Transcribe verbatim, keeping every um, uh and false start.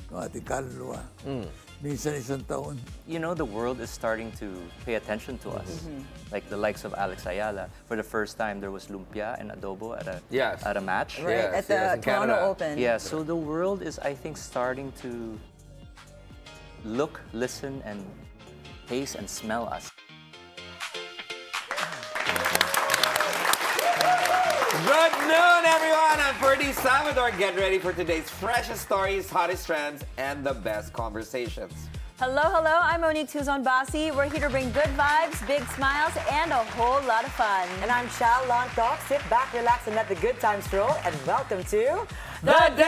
ng ating kaluluwa. Minsan isang taon. You know, the world is starting to pay attention to us. Like the likes of Alex Ayala. For the first time, there was lumpia and adobo at a Yes. at a match. Right, Yes, at the yes, in Toronto Canada. Open. Yeah, so the world is, I think, starting to look, listen, and taste and smell us. Good noon, everyone. I'm Ferdy Salvador. Get ready for today's freshest stories, hottest trends, and the best conversations. Hello, hello. I'm Monique Tuzon Basi. We're here to bring good vibes, big smiles, and a whole lot of fun. And I'm Chal Long Talk. Sit back, relax, and let the good times roll. And welcome to The